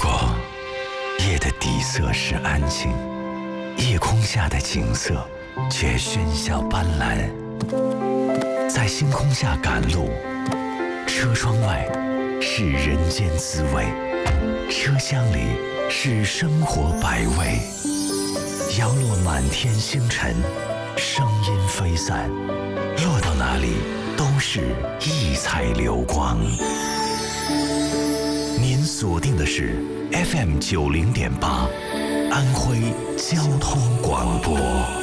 果夜的底色是安静，夜空下的景色却喧嚣斑斓。在星空下赶路，车窗外是人间滋味，车厢里是生活百味。摇落满天星辰，声音飞散，落到哪里都是异彩流光。您锁定的是 FM90.8，安徽交通广播。